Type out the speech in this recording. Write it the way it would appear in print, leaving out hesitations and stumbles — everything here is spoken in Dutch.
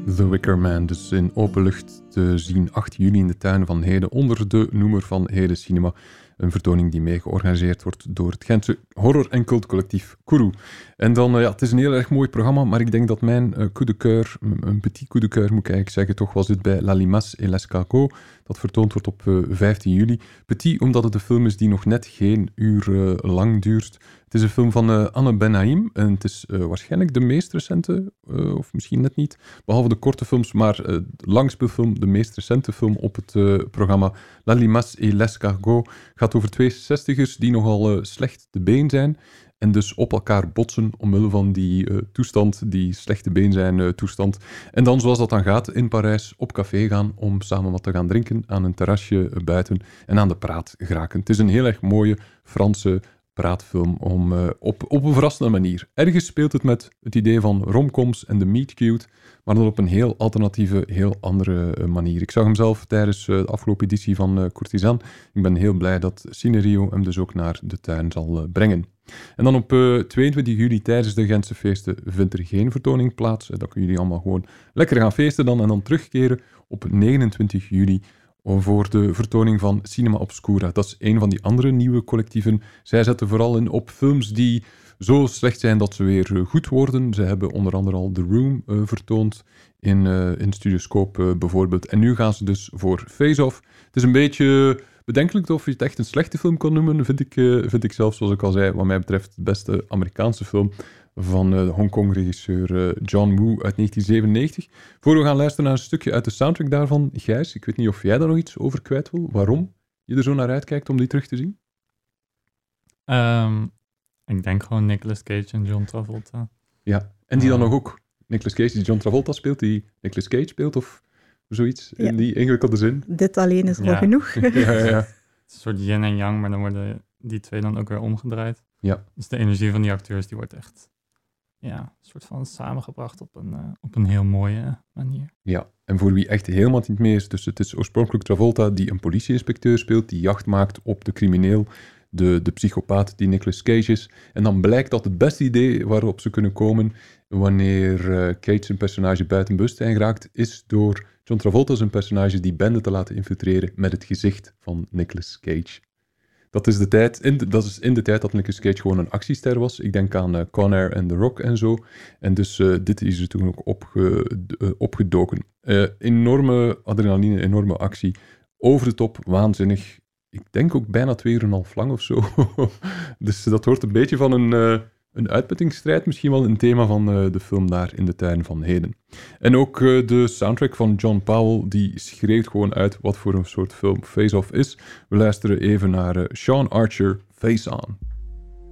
The Wicker Man, dus in open lucht te zien 8 juli in de tuin van Heden onder de noemer van Heden Cinema. Een vertoning die mee georganiseerd wordt door het Gentse horror- en cultcollectief Kourou. En dan, het is een heel erg mooi programma, maar ik denk dat mijn coup de cœur, een petit coup de cœur moet ik eigenlijk zeggen, toch was dit bij La Limace et l'Escargot, dat vertoond wordt op 15 juli. Petit, omdat het een film is die nog net geen uur lang duurt. Het is een film van Anne Benaim en het is waarschijnlijk de meest recente, of misschien net niet, behalve de korte films, maar de langspeelfilm, de meest recente film op het programma La Limace et l'Escargot. Gaat over 2 zestigers die nogal slecht te been zijn en dus op elkaar botsen omwille van die toestand, die slechte been zijn toestand. En dan, zoals dat dan gaat, in Parijs op café gaan om samen wat te gaan drinken aan een terrasje buiten en aan de praat geraken. Het is een heel erg mooie Franse praatfilm op een verrassende manier. Ergens speelt het met het idee van romcoms en de meet cute, maar dan op een heel alternatieve, heel andere manier. Ik zag hem zelf tijdens de afgelopen editie van Courtisan. Ik ben heel blij dat Cinerio hem dus ook naar de tuin zal brengen. En dan op 22 juli tijdens de Gentse feesten vindt er geen vertoning plaats. Dan kunnen jullie allemaal gewoon lekker gaan feesten dan en dan terugkeren op 29 juli voor de vertoning van Cinema Obscura. Dat is een van die andere nieuwe collectieven. Zij zetten vooral in op films die zo slecht zijn dat ze weer goed worden. Ze hebben onder andere al The Room vertoond in Studioscope bijvoorbeeld. En nu gaan ze dus voor Face Off. Het is een beetje bedenkelijk of je het echt een slechte film kan noemen, vind ik zelf, zoals ik al zei, wat mij betreft de beste Amerikaanse film van de Hongkong-regisseur John Woo uit 1997. Voor we gaan luisteren naar een stukje uit de soundtrack daarvan, Gijs, ik weet niet of jij daar nog iets over kwijt wil, waarom je er zo naar uitkijkt om die terug te zien? Ik denk gewoon Nicolas Cage en John Travolta. Ja, en die dan nog ook Nicolas Cage die John Travolta speelt, die Nicolas Cage speelt, of zoiets in die ingewikkelde zin? Dit alleen is al genoeg. Ja. Een soort yin en yang, maar dan worden die twee dan ook weer omgedraaid. Ja. Dus de energie van die acteurs die wordt echt een soort van samengebracht op een heel mooie manier. Ja, en voor wie echt helemaal niet mee is, dus het is oorspronkelijk Travolta die een politieinspecteur speelt, die jacht maakt op de crimineel, de psychopaat die Nicolas Cage is. En dan blijkt dat het beste idee waarop ze kunnen komen wanneer Cage zijn personage buiten bewustzijn geraakt, is door John Travolta zijn personage die bende te laten infiltreren met het gezicht van Nicolas Cage. Dat is in de tijd dat Nicolas Cage gewoon een actiester was. Ik denk aan Con Air en The Rock en zo. En dus dit is er toen ook opgedoken. Enorme adrenaline, enorme actie. Over de top, waanzinnig. Ik denk ook bijna 2,5 uur lang of zo. Dus dat hoort een beetje van een uitputtingsstrijd, misschien wel een thema van de film daar in de tuin van Heden. En ook de soundtrack van John Powell, die schreeuwt gewoon uit wat voor een soort film Face Off is. We luisteren even naar Sean Archer, Face On.